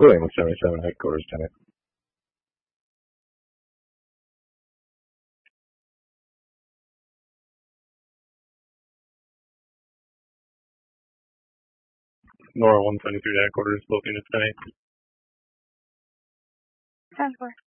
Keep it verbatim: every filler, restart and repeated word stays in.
William seventy-seven headquarters, ten eight. Nora one seventy-three headquarters, both units ten eight. ten four.